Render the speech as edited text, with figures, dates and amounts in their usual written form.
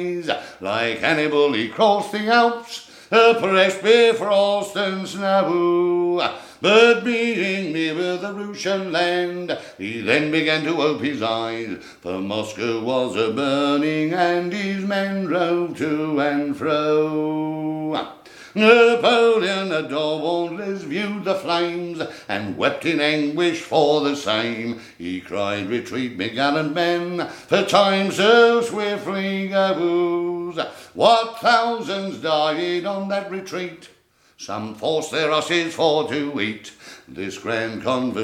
Like Hannibal he crossed the Alps, oppressed by frost and snow. But being nearer the Russian land, he then began to ope his eyes, for Moscow was a-burning and his men drove to and fro. Napoleon at dauntless viewed the flames, and wept in anguish for the same. He cried, "Retreat, me gallant men, for time so swiftly goes." What thousands died on that retreat! Some forced their asses for to eat. This grand conversation